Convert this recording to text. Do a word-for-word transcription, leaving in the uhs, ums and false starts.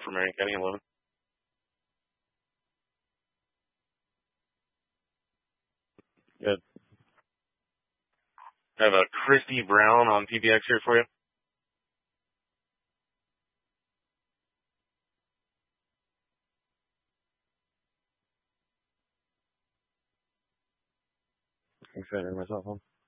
for Marion County eleven. Good. I have a Christy Brown on P B X here for you. I'm trying to my cell phone.